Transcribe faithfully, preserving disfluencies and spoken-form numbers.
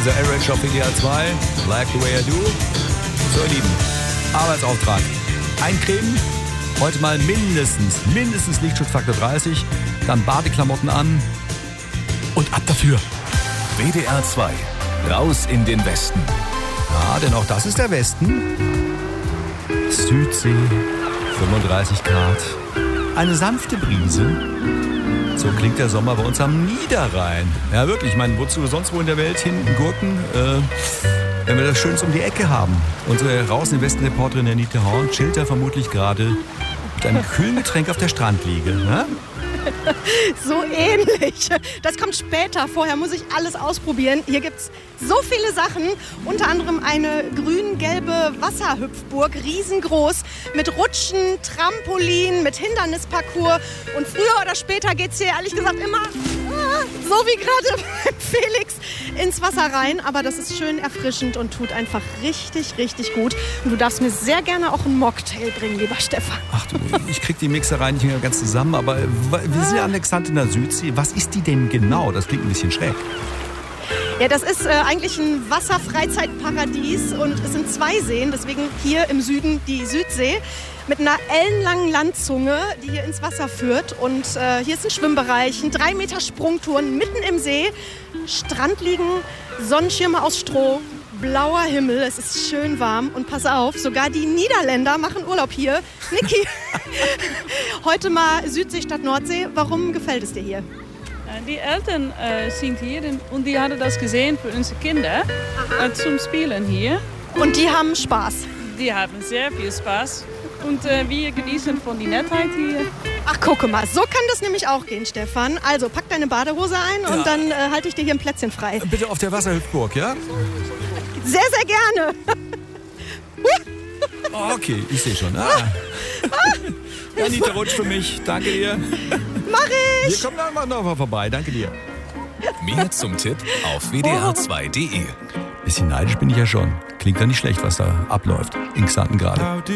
Hier ist der Average auf W D R zwei. Like the way I do. So, ihr Lieben, Arbeitsauftrag. Eincremen. Heute mal mindestens, mindestens Lichtschutzfaktor dreißig. Dann Badeklamotten an. Und ab dafür. W D R zwei. Raus in den Westen. Ja, denn auch das ist der Westen. Südsee, fünfunddreißig Grad. Eine sanfte Brise. So klingt der Sommer bei uns am Niederrhein. Ja, wirklich. Ich meine, wozu sonst wo in der Welt hin? Gurken, äh, wenn wir das Schönes um die Ecke haben. Unsere Raus-in-den-Westen-Reporterin Anita Horn chillt da vermutlich gerade mit einem kühlen Getränk auf der Strandliege. Ne? So ähnlich. Das kommt später. Vorher muss ich alles ausprobieren. Hier gibt's so viele Sachen. Unter anderem eine grün-gelbe Wasserhüpfburg, riesengroß, mit Rutschen, Trampolin, mit Hindernisparcours. Und früher oder später geht's hier ehrlich gesagt immer, ah, so wie gerade beim Felix, ins Wasser rein. Aber das ist schön erfrischend und tut einfach richtig, richtig gut. Und du darfst mir sehr gerne auch einen Mocktail bringen, lieber Stefan. Ach du, ich krieg die Mixerei nicht mehr ganz zusammen, aber wir sind ja an Extant in der Südsee. Was ist die denn genau? Das klingt ein bisschen schräg. Ja, das ist äh, eigentlich ein Wasserfreizeitparadies und es sind zwei Seen, deswegen hier im Süden die Südsee mit einer ellenlangen Landzunge, die hier ins Wasser führt. Und äh, hier ist ein Schwimmbereich, ein drei Meter Sprungturm mitten im See, Strandliegen, Sonnenschirme aus Stroh, blauer Himmel, es ist schön warm und pass auf, sogar die Niederländer machen Urlaub hier. Niki, heute mal Südsee statt Nordsee, warum gefällt es dir hier? Die Eltern äh, sind hier und die haben das gesehen für unsere Kinder äh, zum Spielen hier. Und die haben Spaß? Die haben sehr viel Spaß und äh, wir genießen von der Nettheit hier. Ach, gucke mal, so kann das nämlich auch gehen, Stefan. Also, pack deine Badehose ein und ja. dann äh, halte ich dir hier ein Plätzchen frei. Bitte auf der Wasserhüpfburg, ja? Sehr, sehr gerne. Oh, okay, ich sehe schon. Ah. Ja, Anita, rutsch für mich. Danke dir. Mach ich. Wir kommen dann noch mal vorbei. Danke dir. Mehr zum Tipp auf W D R zwei Punkt de. Bisschen neidisch bin ich ja schon. Klingt ja nicht schlecht, was da abläuft in Xanten gerade.